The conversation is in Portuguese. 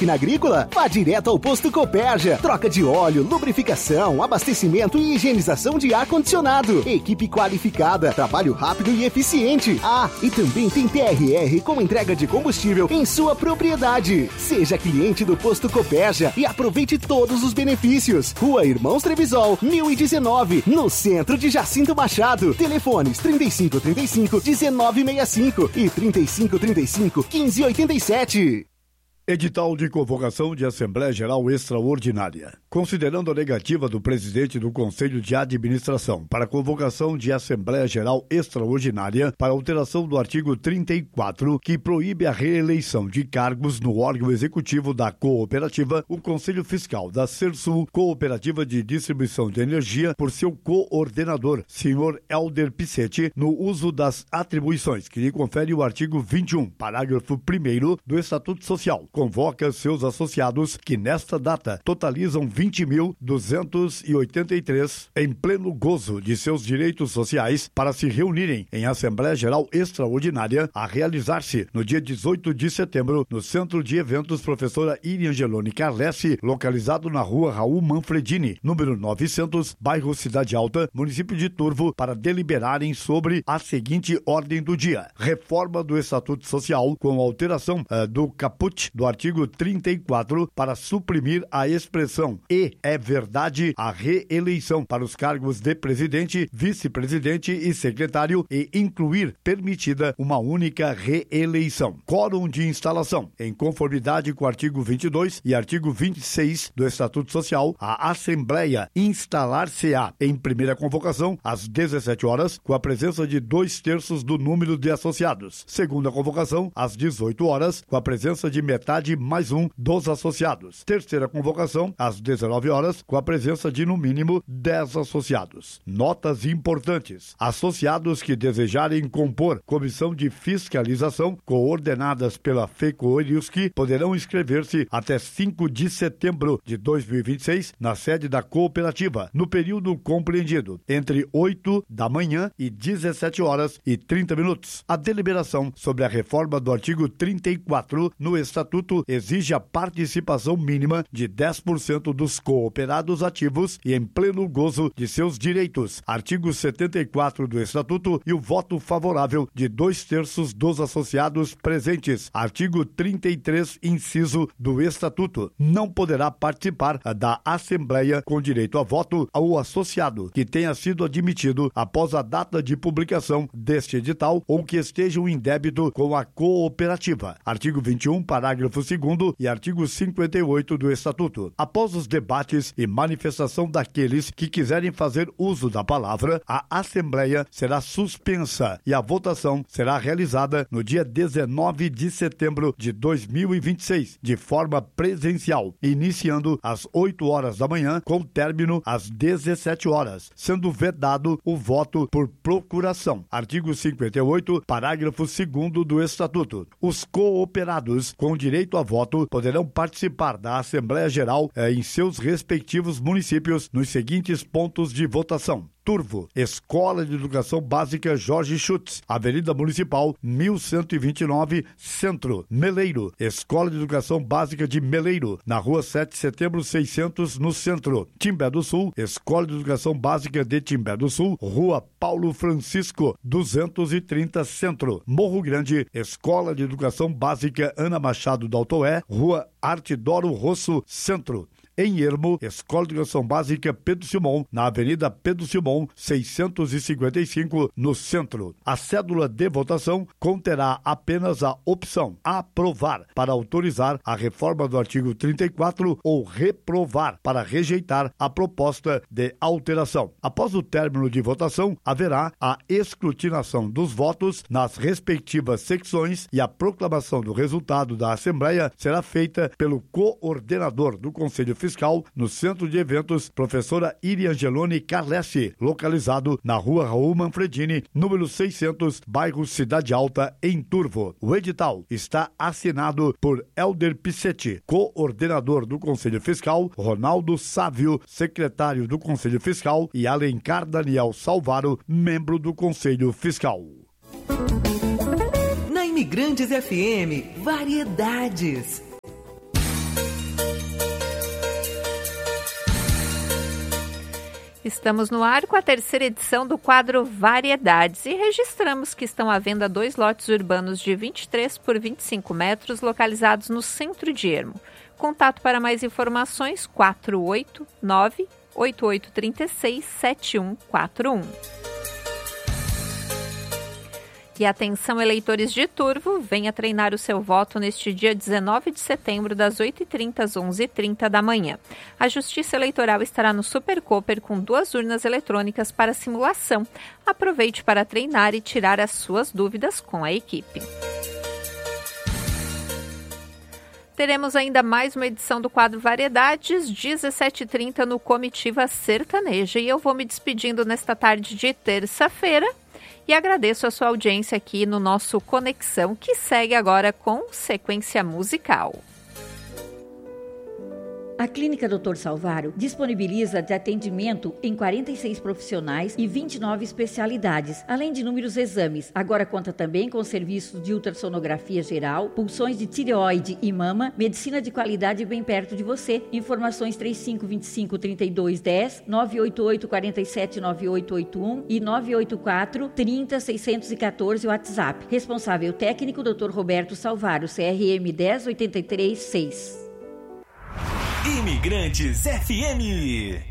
Na agrícola, vá direto ao posto Copérgia. Troca de óleo, lubrificação, abastecimento e higienização de ar-condicionado. Equipe qualificada, trabalho rápido e eficiente. E também tem TRR com entrega de combustível em sua propriedade. Seja cliente do posto Copérgia e aproveite todos os benefícios. Rua Irmãos Trevisol, 1019, no centro de Jacinto Machado. Telefones 3535-1965 e 3535-1587. Edital de convocação de Assembleia Geral Extraordinária. Considerando a negativa do presidente do Conselho de Administração para a convocação de Assembleia Geral Extraordinária para alteração do artigo 34, que proíbe a reeleição de cargos no órgão executivo da cooperativa, o Conselho Fiscal da Sersul, Cooperativa de Distribuição de Energia, por seu coordenador, senhor Helder Pissetti, no uso das atribuições que lhe confere o artigo 21, parágrafo 1º do Estatuto Social, convoca seus associados, que nesta data totalizam 20.283, em pleno gozo de seus direitos sociais, para se reunirem em Assembleia Geral Extraordinária a realizar-se no dia 18 de setembro no Centro de Eventos Professora Iriangelone Carlessi, localizado na Rua Raul Manfredini, número 900, bairro Cidade Alta, município de Turvo, para deliberarem sobre a seguinte ordem do dia: reforma do Estatuto Social com alteração do caput do artigo 34 para suprimir a expressão "e é verdade" a reeleição para os cargos de presidente, vice-presidente e secretário e incluir permitida uma única reeleição. Quórum de instalação. Em conformidade com o artigo 22 e artigo 26 do Estatuto Social, a Assembleia instalar-se-á em primeira convocação às 17 horas, com a presença de 2/3 do número de associados. Segunda convocação às 18 horas, com a presença de metade mais um dos associados. Terceira convocação, às 19 horas, com a presença de no mínimo 10 associados. Notas importantes. Associados que desejarem compor comissão de fiscalização coordenadas pela FECOERIUSC poderão inscrever-se até 5 de setembro de 2026 na sede da cooperativa, no período compreendido entre 8 da manhã e 17 horas e 30 minutos. A deliberação sobre a reforma do artigo 34 no Estatuto exige a participação mínima de 10% dos cooperados ativos e em pleno gozo de seus direitos. Artigo 74 do Estatuto e o voto favorável de 2/3 dos associados presentes. Artigo 33, inciso do Estatuto. Não poderá participar da Assembleia com direito a voto ao associado que tenha sido admitido após a data de publicação deste edital ou que estejam em débito com a cooperativa. Artigo 21, parágrafo 2º e artigo 58 do Estatuto. Após os debates e manifestação daqueles que quiserem fazer uso da palavra, a Assembleia será suspensa e a votação será realizada no dia 19 de setembro de 2026, de forma presencial, iniciando às 8 horas da manhã, com término às 17 horas, sendo vedado o voto por procuração. Artigo 58, parágrafo 2º do Estatuto. Os cooperados com direito a voto poderão participar da Assembleia Geral em seus respectivos municípios nos seguintes pontos de votação: Turvo, Escola de Educação Básica Jorge Schutz, Avenida Municipal 1129, Centro. Meleiro, Escola de Educação Básica de Meleiro, na Rua 7 de Setembro 600, no Centro. Timbé do Sul, Escola de Educação Básica de Timbé do Sul, Rua Paulo Francisco 230, Centro. Morro Grande, Escola de Educação Básica Ana Machado do Altoé, Rua Artidoro Rosso, Centro. Em Ermo, Escola de Educação Básica Pedro Simão, na Avenida Pedro Simão, 655, no Centro. A cédula de votação conterá apenas a opção aprovar para autorizar a reforma do artigo 34 ou reprovar para rejeitar a proposta de alteração. Após o término de votação, haverá a escrutinação dos votos nas respectivas secções e a proclamação do resultado da Assembleia será feita pelo coordenador do Conselho Fiscal no Centro de Eventos Professora Iriangelone Carlessi, localizado na Rua Raul Manfredini, número 600, bairro Cidade Alta, em Turvo. O edital está assinado por Helder Pissetti, coordenador do Conselho Fiscal, Ronaldo Sávio, secretário do Conselho Fiscal, e Alencar Daniel Salvaro, membro do Conselho Fiscal. Na Imigrantes FM, variedades. Estamos no ar com a terceira edição do quadro Variedades e registramos que estão à venda 2 lotes urbanos de 23 por 25 metros localizados no centro de Ermo. Contato para mais informações 489-8836-7141. E atenção, eleitores de Turvo, venha treinar o seu voto neste dia 19 de setembro, das 8h30 às 11h30 da manhã. A Justiça Eleitoral estará no Super Cooper com 2 urnas eletrônicas para simulação. Aproveite para treinar e tirar as suas dúvidas com a equipe. Teremos ainda mais uma edição do quadro Variedades, 17h30 no Comitiva Sertaneja. E eu vou me despedindo nesta tarde de terça-feira. E agradeço a sua audiência aqui no nosso Conexão, que segue agora com sequência musical. A Clínica Dr. Salvário disponibiliza de atendimento em 46 profissionais e 29 especialidades, além de inúmeros exames. Agora conta também com serviços de ultrassonografia geral, pulsões de tireoide e mama, medicina de qualidade bem perto de você. Informações 3525-3210, 988-479881 e 984-30-614 WhatsApp. Responsável técnico Dr. Roberto Salvário, CRM 10836. Imigrantes FM.